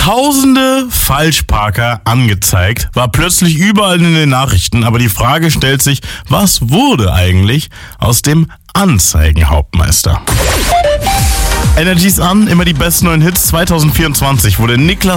Tausende Falschparker angezeigt, war plötzlich überall in den Nachrichten, aber die Frage stellt sich, was wurde eigentlich aus dem Anzeigenhauptmeister? Energies an, immer die besten neuen Hits. 2024 wurde Niklas